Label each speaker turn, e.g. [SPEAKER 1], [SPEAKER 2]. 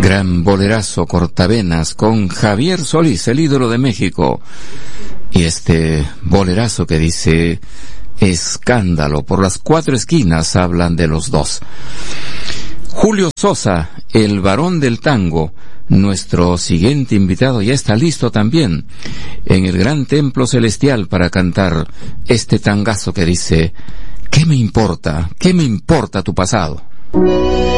[SPEAKER 1] Gran bolerazo cortavenas con Javier Solís, el ídolo de México. Y este bolerazo que dice escándalo, por las cuatro esquinas hablan de los dos. Julio Sosa, el varón del tango, nuestro siguiente invitado, ya está listo también en el Gran Templo Celestial para cantar este tangazo que dice: ¿qué me importa? ¿Qué me importa tu pasado?